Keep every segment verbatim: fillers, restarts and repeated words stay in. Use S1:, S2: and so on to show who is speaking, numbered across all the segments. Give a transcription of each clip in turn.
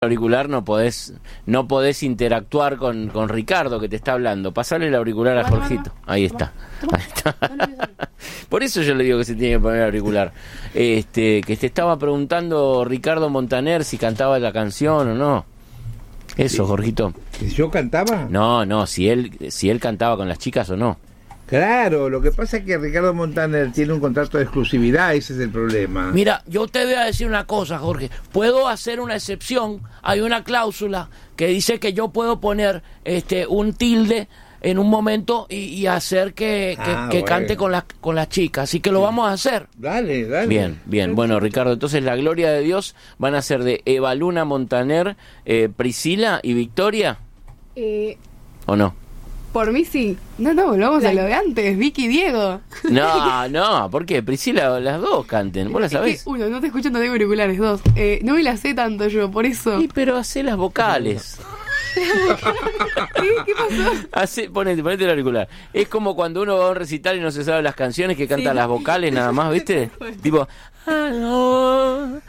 S1: auricular no podés no podés interactuar con, con Ricardo que te está hablando. Pasale el auricular a Jorgito. Ahí está. Ahí está. Por eso yo le digo que se tiene que poner el auricular. Este, que te estaba preguntando Ricardo Montaner si cantaba la canción o no. Eso, Jorgito.
S2: ¿Yo cantaba?
S1: No, no, si él si él cantaba con las chicas o no.
S2: Claro, lo que pasa es que Ricardo Montaner tiene un contrato de exclusividad, ese es el problema.
S3: Mira, yo te voy a decir una cosa, Jorge. Puedo hacer una excepción. Hay una cláusula que dice que yo puedo poner este un tilde en un momento y, y hacer que, que,
S2: Ah,
S3: que
S2: bueno.
S3: cante con las con las chicas. Así que lo vamos a hacer.
S2: Dale, dale.
S1: Bien, bien. Bueno, Ricardo, entonces la gloria de Dios van a ser de Evaluna Montaner, eh, Priscila y Victoria,
S4: Eh,
S1: ¿o no?
S4: por mí sí.
S5: No, no, volvamos
S4: La-
S5: a lo de antes, Vicky y Diego.
S1: No, no, ¿por qué? Priscila, las dos canten, ¿vos la
S5: Es que,
S1: sabés?
S5: uno, no te escucho, no tengo auriculares. Dos, eh, no me la sé tanto yo, por eso.
S1: Sí, pero hacé las vocales.
S5: ¿Qué, ¿Qué pasó?
S1: Hace, ponete, ponete el auricular. Es como cuando uno va a un recital y no se sabe las canciones, que canta
S5: Sí.
S1: las vocales nada más, ¿viste? Tipo... Hablando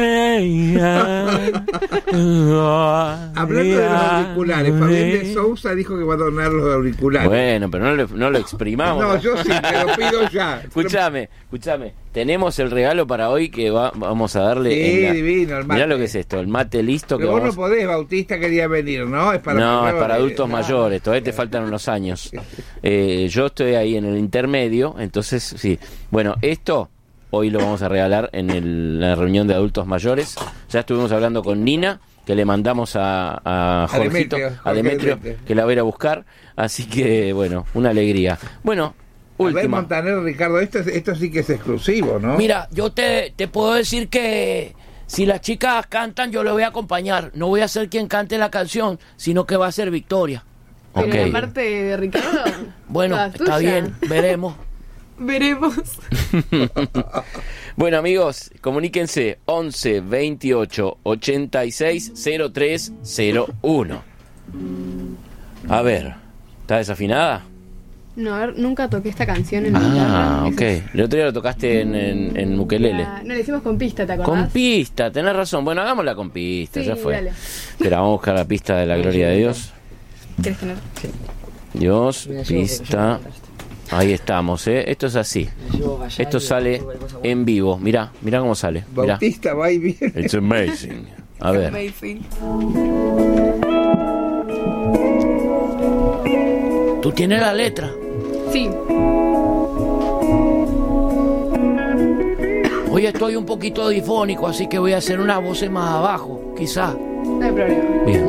S2: Hablando de los auriculares, Fabián de Sousa dijo que va a donar los auriculares.
S1: Bueno, pero no lo, no lo exprimamos.
S2: No, yo sí, te lo pido ya.
S1: Escuchame, escuchame. Tenemos el regalo para hoy que va, vamos a darle.
S2: Sí,
S1: en la-
S2: divino, el mate.
S1: Mirá lo que es esto, el mate listo que
S2: Pero vos
S1: vamos...
S2: no podés, Bautista quería venir, ¿no? Es para
S1: No, es
S2: mayores.
S1: para adultos
S2: No.
S1: mayores, todavía te faltan unos años. Eh, yo estoy ahí en el intermedio, entonces sí. Bueno, esto hoy lo vamos a regalar en el- la reunión de adultos mayores. Ya estuvimos hablando con Nina, que le mandamos a, a Jorgito,
S2: Demetrio,
S1: a Demetrio,
S2: Jorge Demetrio.
S1: que la va a ir a buscar. Así que, bueno, una alegría. Bueno,
S2: A ver,
S1: última.
S2: Montaner, Ricardo, esto, es- esto sí que es exclusivo, ¿no?
S3: Mira, yo te, te puedo decir que si las chicas cantan, yo le voy a acompañar. No voy a ser quien cante la canción, sino que va a ser Victoria.
S4: pero
S1: Ok.
S4: la parte de Ricardo.
S3: Bueno,
S4: la
S3: está
S4: tuya.
S3: bien, veremos.
S5: Veremos.
S1: Bueno, amigos, comuníquense once veintiocho ochenta y seis cero tres cero uno. A ver, ¿está desafinada?
S4: No, a ver, nunca toqué esta canción en mi
S1: Ah,
S4: guitarra.
S1: ok. El otro día lo tocaste en, en, en ukelele.
S4: La- No, le hicimos con pista, ¿te acordás?
S1: Con pista, tenés razón. Bueno, hagámosla con pista,
S4: Sí,
S1: ya fue.
S4: dale.
S1: Espera, vamos a buscar la pista de la gloria de Dios.
S4: ¿Querés tener?
S1: Dios, pista. Ahí estamos, ¿eh? Esto es así. Esto sale en vivo. Mirá, mirá cómo sale. Mirá.
S2: Bautista va y viene.
S1: It's amazing. A ver.
S5: Amazing.
S3: Tú tienes la letra.
S4: Sí.
S3: Hoy estoy un poquito difónico, así que voy a hacer una voz más abajo, quizá.
S4: No hay problema.
S1: Bien.